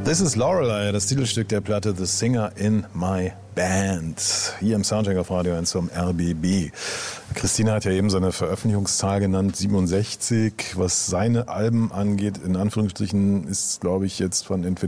This is Lorelei, das Titelstück der Platte The Singer in My Band. Hier im Soundcheck auf Radio 1 zum RBB. Christina hat ja eben seine Veröffentlichungszahl genannt, 67. Was seine Alben angeht, in Anführungsstrichen, ist, glaube ich, jetzt von entweder